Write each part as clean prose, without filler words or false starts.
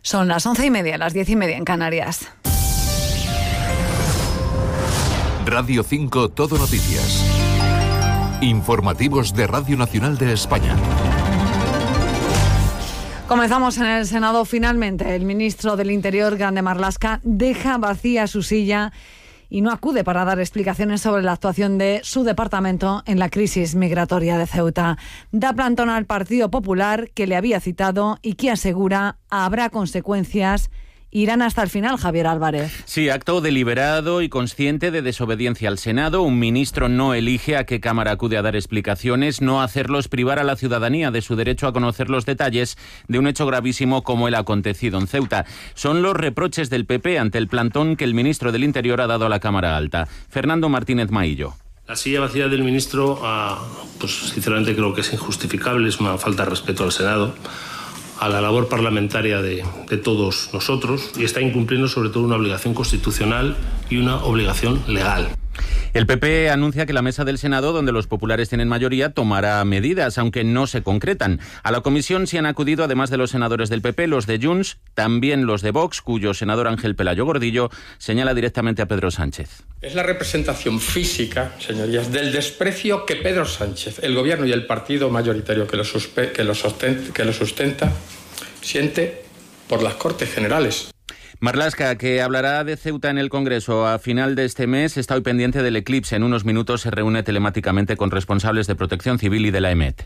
Son las 11:30, las 10:30 en Canarias. Radio 5 Todo Noticias. Informativos de Radio Nacional de España. Comenzamos en el Senado. Finalmente, el ministro del Interior, Grande Marlaska, deja vacía su silla y no acude para dar explicaciones sobre la actuación de su departamento en la crisis migratoria de Ceuta. Da plantón al Partido Popular, que le había citado y que asegura habrá consecuencias. Irán hasta el final, Javier Álvarez. Sí, acto deliberado y consciente de desobediencia al Senado. Un ministro no elige a qué Cámara acude a dar explicaciones. No hacerlo es privar a la ciudadanía de su derecho a conocer los detalles de un hecho gravísimo como el acontecido en Ceuta. Son los reproches del PP ante el plantón que el ministro del Interior ha dado a la Cámara Alta. Fernando Martínez Maillo. La silla vacía del ministro, pues sinceramente creo que es injustificable, es una falta de respeto al Senado, a la labor parlamentaria de todos nosotros, y está incumpliendo sobre todo una obligación constitucional y una obligación legal. El PP anuncia que la mesa del Senado, donde los populares tienen mayoría, tomará medidas, aunque no se concretan. A la comisión sí han acudido, además de los senadores del PP, los de Junts, también los de Vox, cuyo senador Ángel Pelayo Gordillo señala directamente a Pedro Sánchez. Es la representación física, señorías, del desprecio que Pedro Sánchez, el gobierno y el partido mayoritario que lo sustenta, siente por las Cortes Generales. Marlaska, que hablará de Ceuta en el Congreso a final de este mes, está hoy pendiente del eclipse. En unos minutos se reúne telemáticamente con responsables de Protección Civil y de la EMET.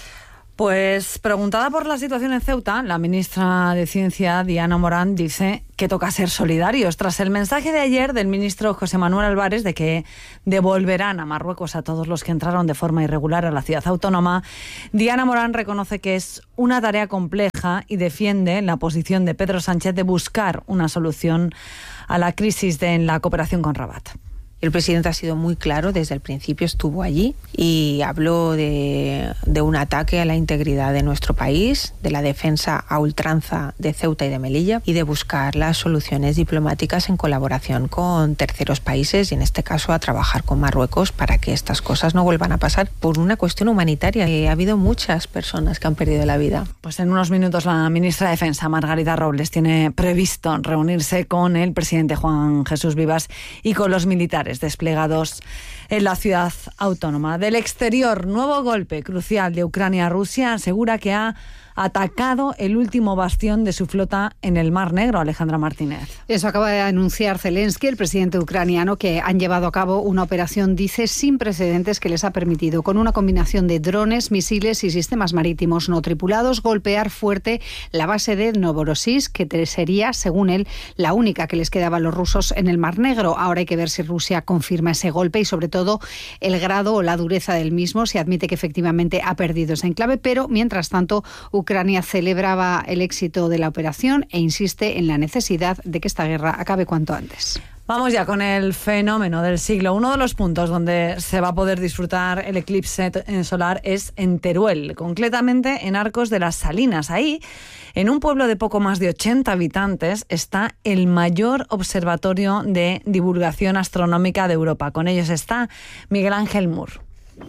Pues preguntada por la situación en Ceuta, la ministra de Ciencia, Diana Morán, dice que toca ser solidarios. Tras el mensaje de ayer del ministro José Manuel Álvarez de que devolverán a Marruecos a todos los que entraron de forma irregular a la ciudad autónoma, Diana Morán reconoce que es una tarea compleja y defiende la posición de Pedro Sánchez de buscar una solución a la crisis en la cooperación con Rabat. El presidente ha sido muy claro, desde el principio estuvo allí y habló de un ataque a la integridad de nuestro país, de la defensa a ultranza de Ceuta y de Melilla y de buscar las soluciones diplomáticas en colaboración con terceros países y en este caso a trabajar con Marruecos para que estas cosas no vuelvan a pasar por una cuestión humanitaria. Ha habido muchas personas que han perdido la vida. Pues en unos minutos la ministra de Defensa, Margarita Robles, tiene previsto reunirse con el presidente Juan Jesús Vivas y con los militares desplegados en la ciudad autónoma. Del exterior, nuevo golpe crucial de Ucrania a Rusia, asegura que ha atacado el último bastión de su flota en el Mar Negro. Alejandra Martínez. Eso acaba de anunciar Zelensky, el presidente ucraniano, que han llevado a cabo una operación, dice, sin precedentes que les ha permitido, con una combinación de drones, misiles y sistemas marítimos no tripulados, golpear fuerte la base de Novorossiysk, que sería, según él, la única que les quedaba a los rusos en el Mar Negro. Ahora hay que ver si Rusia confirma ese golpe y, sobre todo, el grado o la dureza del mismo. Se admite que efectivamente ha perdido ese enclave, pero, mientras tanto, Ucrania celebraba el éxito de la operación e insiste en la necesidad de que esta guerra acabe cuanto antes. Vamos ya con el fenómeno del siglo. Uno de los puntos donde se va a poder disfrutar el eclipse solar es en Teruel, concretamente en Arcos de las Salinas. Ahí, en un pueblo de poco más de 80 habitantes, está el mayor observatorio de divulgación astronómica de Europa. Con ellos está Miguel Ángel Mur.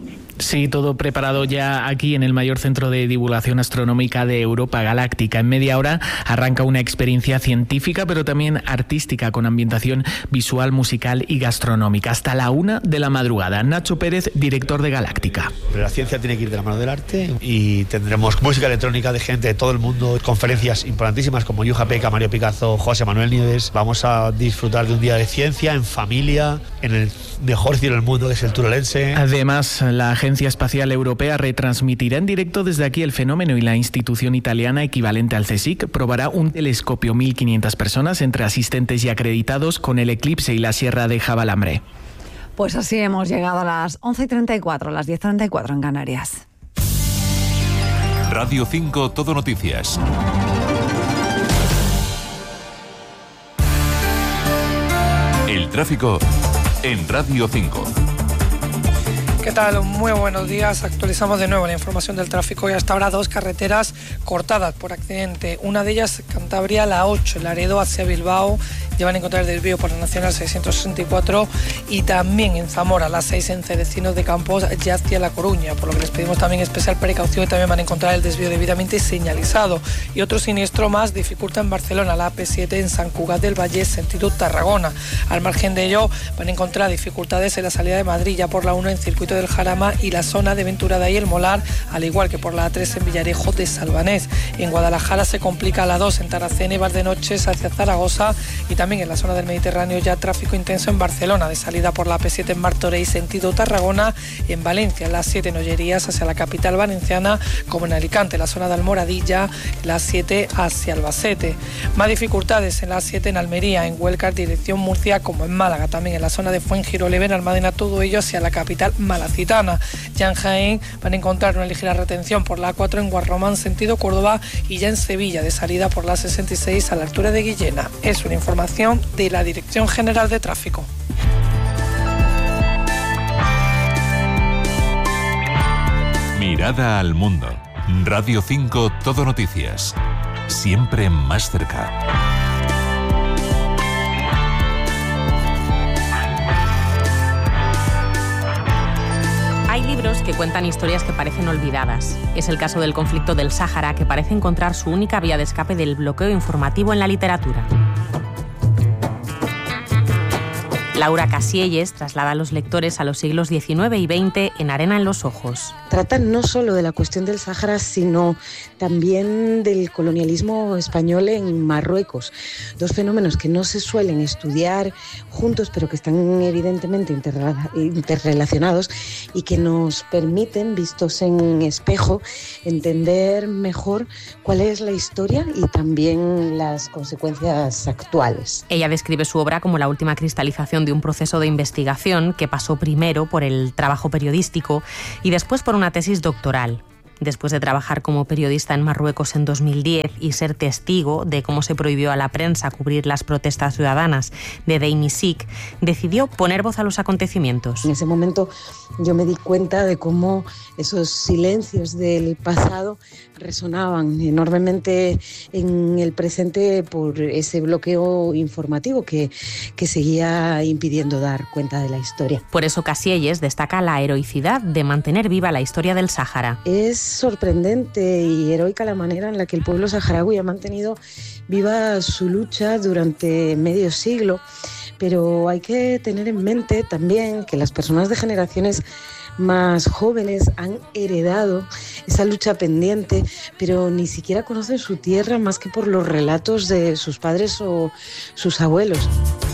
Sí, todo preparado ya aquí en el mayor centro de divulgación astronómica de Europa, Galáctica. En media hora arranca una experiencia científica, pero también artística, con ambientación visual, musical y gastronómica. Hasta la 1 de la madrugada. Nacho Pérez, director de Galáctica. La ciencia tiene que ir de la mano del arte y tendremos música electrónica de gente de todo el mundo, conferencias importantísimas como Yuja Peca, Mario Picazo, José Manuel Nieves. Vamos a disfrutar de un día de ciencia en familia, en el mejor cielo del mundo, que es el turolense. Además, la Agencia Espacial Europea retransmitirá en directo desde aquí el fenómeno y la institución italiana equivalente al CSIC probará un telescopio. 1.500 personas entre asistentes y acreditados con el eclipse y la Sierra de Javalambre. Pues así hemos llegado a las 11:34, las 10:34 en Canarias. Radio 5 Todo Noticias. El tráfico en Radio 5. ¿Qué tal? Muy buenos días. Actualizamos de nuevo la información del tráfico y hasta ahora 2 carreteras cortadas por accidente. Una de ellas, Cantabria, la 8, Laredo hacia Bilbao. Llevan a encontrar el desvío por la Nacional 664 y también en Zamora, la 6 en Cerecinos de Campos, ya hacia La Coruña, por lo que les pedimos también especial precaución y también van a encontrar el desvío debidamente señalizado. Y otro siniestro más dificulta en Barcelona, la AP7 en Sant Cugat del Vallès, sentido Tarragona. Al margen de ello, van a encontrar dificultades en la salida de Madrid, ya por la 1 en Circuito del Jarama y la zona de Venturada y El Molar, al igual que por la A3 en Villarejo de Salvanés. En Guadalajara se complica la 2 en Tarracena y Valdeноches hacia Zaragoza, y también en la zona del Mediterráneo ya tráfico intenso en Barcelona, de salida por la P7 en Martorell sentido Tarragona, en Valencia la 7 en Ollerías hacia la capital valenciana, como en Alicante la zona de Almoradilla, la 7 hacia Albacete. Más dificultades en la 7 en Almería, en Huelca dirección Murcia, como en Málaga, también en la zona de Fuengiroleven, en Almadena, todo ello hacia la capital malacitana. Ya en Jaén van a encontrar una ligera retención por la A4 en Guarromán sentido Córdoba, y ya en Sevilla de salida por la 66 a la altura de Guillena. Es una información de la Dirección General de Tráfico. Mirada al mundo. Radio 5 Todo Noticias. Siempre más cerca. Hay libros que cuentan historias que parecen olvidadas. Es el caso del conflicto del Sáhara, que parece encontrar su única vía de escape del bloqueo informativo en la literatura. Laura Casielles traslada a los lectores a los siglos XIX y XX en Arena en los ojos. Tratan no solo de la cuestión del Sáhara, sino también del colonialismo español en Marruecos. 2 fenómenos que no se suelen estudiar juntos, pero que están evidentemente interrelacionados y que nos permiten, vistos en espejo, entender mejor cuál es la historia y también las consecuencias actuales. Ella describe su obra como la última cristalización de un proceso de investigación que pasó primero por el trabajo periodístico y después por una tesis doctoral. Después de trabajar como periodista en Marruecos en 2010 y ser testigo de cómo se prohibió a la prensa cubrir las protestas ciudadanas de Deinisik, decidió poner voz a los acontecimientos. En ese momento yo me di cuenta de cómo esos silencios del pasado resonaban enormemente en el presente por ese bloqueo informativo que seguía impidiendo dar cuenta de la historia. Por eso Casielles destaca la heroicidad de mantener viva la historia del Sáhara. Es sorprendente y heroica la manera en la que el pueblo saharaui ha mantenido viva su lucha durante medio siglo, pero hay que tener en mente también que las personas de generaciones más jóvenes han heredado esa lucha pendiente, pero ni siquiera conocen su tierra más que por los relatos de sus padres o sus abuelos.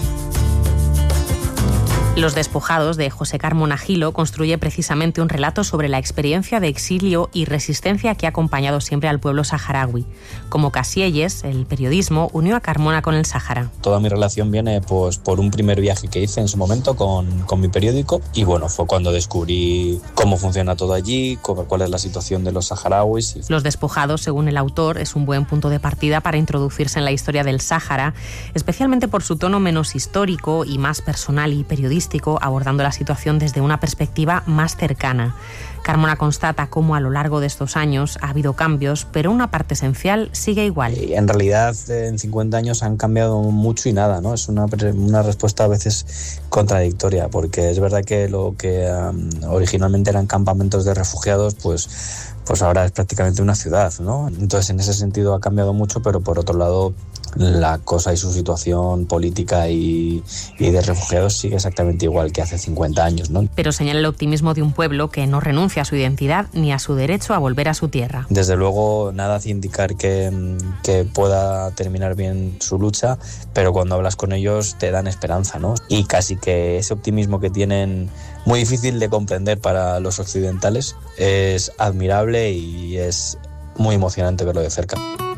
Los despojados de José Carmona Gilo construye precisamente un relato sobre la experiencia de exilio y resistencia que ha acompañado siempre al pueblo saharaui. Como Casielles, el periodismo unió a Carmona con el Sáhara. Toda mi relación viene pues por un primer viaje que hice en su momento con mi periódico y bueno, fue cuando descubrí cómo funciona todo allí, cuál es la situación de los saharauis. Los despojados, según el autor, es un buen punto de partida para introducirse en la historia del Sáhara, especialmente por su tono menos histórico y más personal y periodístico, abordando la situación desde una perspectiva más cercana. Carmona constata cómo a lo largo de estos años ha habido cambios, pero una parte esencial sigue igual. En realidad, en 50 años han cambiado mucho y nada, ¿no? Es una respuesta a veces contradictoria, porque es verdad que lo que originalmente eran campamentos de refugiados, pues ahora es prácticamente una ciudad, ¿no? Entonces, en ese sentido ha cambiado mucho, pero por otro lado, la cosa y su situación política y de refugiados sigue exactamente igual que hace 50 años, ¿no? Pero señala el optimismo de un pueblo que no renuncia a su identidad ni a su derecho a volver a su tierra. Desde luego, nada hace indicar que pueda terminar bien su lucha, pero cuando hablas con ellos te dan esperanza, ¿no? Y casi que ese optimismo que tienen, muy difícil de comprender para los occidentales, es admirable y es muy emocionante verlo de cerca.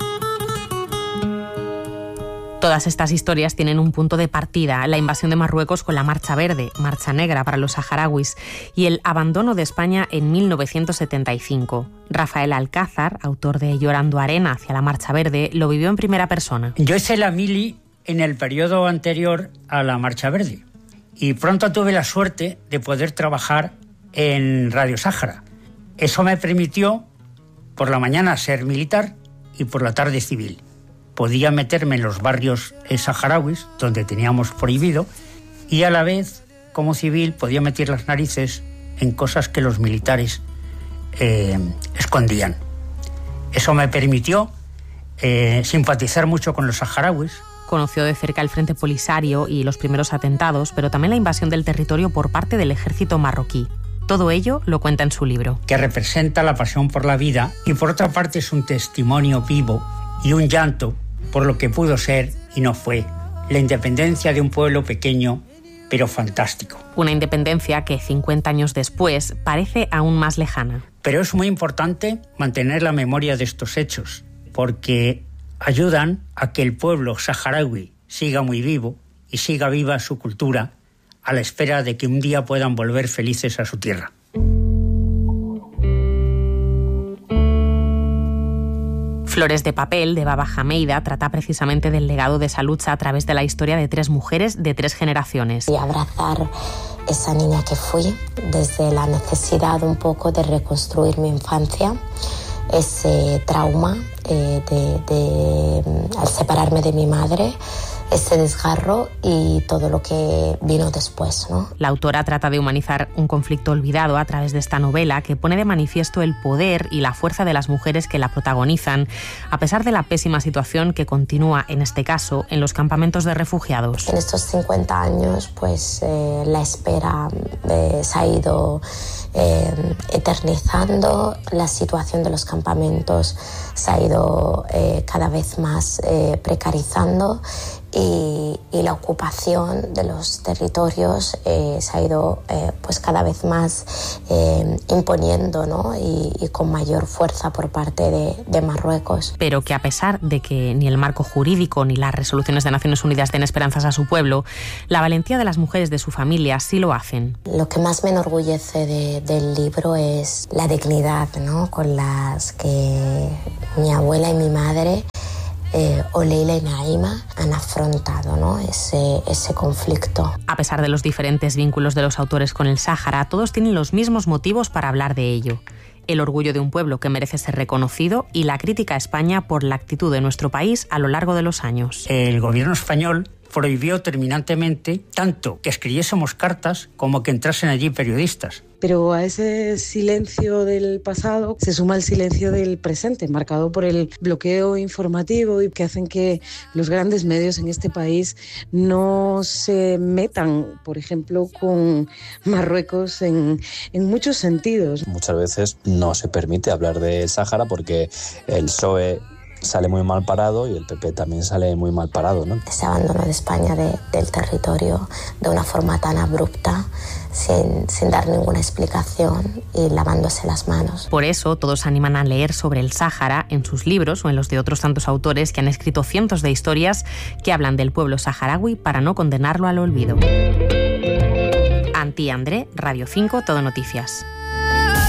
Todas estas historias tienen un punto de partida, la invasión de Marruecos con la Marcha Verde, Marcha Negra para los saharauis, y el abandono de España en 1975. Rafael Alcázar, autor de Llorando Arena hacia la Marcha Verde, lo vivió en primera persona. Yo hice la mili en el periodo anterior a la Marcha Verde y pronto tuve la suerte de poder trabajar en Radio Sáhara. Eso me permitió por la mañana ser militar y por la tarde civil. Podía meterme en los barrios saharauis, donde teníamos prohibido, y a la vez, como civil, podía meter las narices en cosas que los militares escondían. Eso me permitió simpatizar mucho con los saharauis. Conoció de cerca el Frente Polisario y los primeros atentados, pero también la invasión del territorio por parte del ejército marroquí. Todo ello lo cuenta en su libro. Que representa la pasión por la vida y por otra parte es un testimonio vivo y un llanto por lo que pudo ser y no fue. La independencia de un pueblo pequeño pero fantástico. Una independencia que 50 años después parece aún más lejana. Pero es muy importante mantener la memoria de estos hechos, porque ayudan a que el pueblo saharaui siga muy vivo y siga viva su cultura, a la espera de que un día puedan volver felices a su tierra. Flores de papel, de Baba Hameida, trata precisamente del legado de esa lucha a través de la historia de 3 mujeres de 3 generaciones. Y abrazar esa niña que fui, desde la necesidad un poco de reconstruir mi infancia, ese trauma al separarme de mi madre, ese desgarro y todo lo que vino después, ¿no? La autora trata de humanizar un conflicto olvidado a través de esta novela que pone de manifiesto el poder y la fuerza de las mujeres que la protagonizan, a pesar de la pésima situación que continúa, en este caso, en los campamentos de refugiados. En estos 50 años, pues la espera se ha ido eternizando, la situación de los campamentos se ha ido cada vez más precarizando y la ocupación de los territorios se ha ido pues cada vez más imponiendo, ¿no? y con mayor fuerza por parte de Marruecos. Pero que a pesar de que ni el marco jurídico ni las resoluciones de Naciones Unidas den esperanzas a su pueblo, la valentía de las mujeres de su familia sí lo hacen. Lo que más me enorgullece del libro es la dignidad, ¿no? Con las que mi abuela y mi madre, Oleila y Naima, han afrontado, ¿no? ese conflicto. A pesar de los diferentes vínculos de los autores con el Sáhara, todos tienen los mismos motivos para hablar de ello. El orgullo de un pueblo que merece ser reconocido y la crítica a España por la actitud de nuestro país a lo largo de los años. El gobierno español prohibió terminantemente tanto que escribiésemos cartas como que entrasen allí periodistas. Pero a ese silencio del pasado se suma el silencio del presente, marcado por el bloqueo informativo y que hacen que los grandes medios en este país no se metan, por ejemplo, con Marruecos en muchos sentidos. Muchas veces no se permite hablar del Sáhara porque el PSOE sale muy mal parado y el PP también sale muy mal parado, ¿no? Ese abandono de España del territorio de una forma tan abrupta, sin dar ninguna explicación y lavándose las manos. Por eso todos animan a leer sobre el Sáhara en sus libros o en los de otros tantos autores que han escrito cientos de historias que hablan del pueblo saharaui para no condenarlo al olvido. Antí André, Radio 5, Todo Noticias.